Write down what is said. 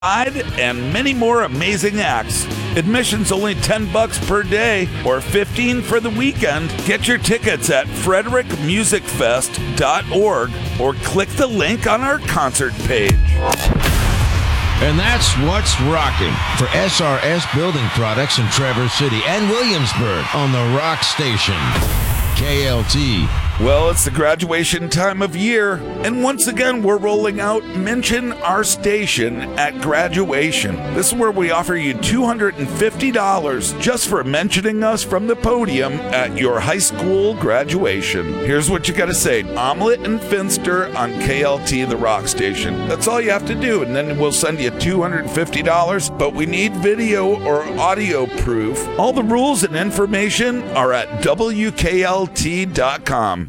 and many more amazing acts. Admission's only $10 per day or $15 for the weekend. Get your tickets at frederickmusicfest.org or click the link on our concert page. And that's what's rocking for SRS Building Products in Traverse City and Williamsburg on the Rock Station. KLT. Well, it's the graduation time of year, and once again, we're rolling out Mention Our Station at graduation. This is where we offer you $250 just for mentioning us from the podium at your high school graduation. Here's what you gotta say: Omelet and Finster on KLT, the Rock Station. That's all you have to do, and then we'll send you $250, but we need video or audio proof. All the rules and information are at WKLT.com.